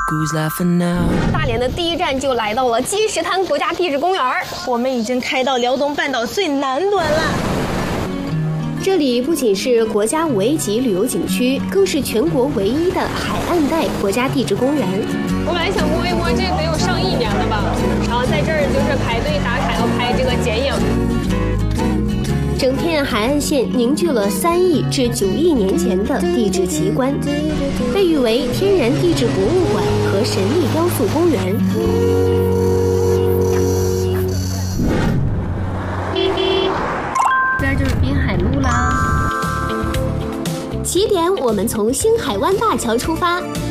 大连的第一站就来到了积石滩国家地质公园， 我们已经开到辽东半岛最南端了。 这里不仅是国家5A级旅游景区，更是全国唯一的海岸带国家地质公园。 我本来想摸一摸，这得有上1年了吧，然后在这儿就是排队打卡要拍这个剪影。 整片海岸线凝聚了3亿至9亿年前的地质奇观，被誉为天然地质博物馆和神秘雕塑公园。 这就是滨海路啦。 起点我们从星海湾大桥出发，